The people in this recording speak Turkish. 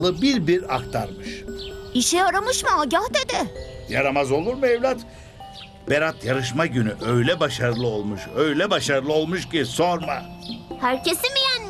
bir bir aktarmış. İşe yaramış mı Agah dede? Yaramaz olur mu evlat? Berat yarışma günü öyle başarılı olmuş ki sorma. Herkesi mi